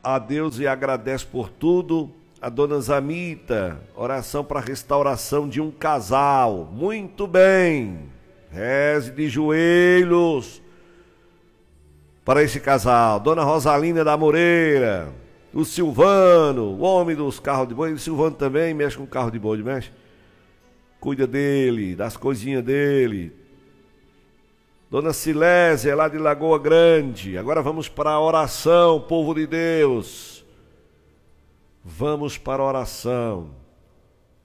a Deus e agradece por tudo. A dona Zamita, oração para restauração de um casal. Muito bem. Reze de joelhos para esse casal. Dona Rosalina da Moreira. O Silvano, o homem dos carros de boi. O Silvano também mexe com carro de boi, mexe. Cuida dele, das coisinhas dele. Dona Silésia, lá de Lagoa Grande. Agora vamos para a oração, povo de Deus. Vamos para a oração.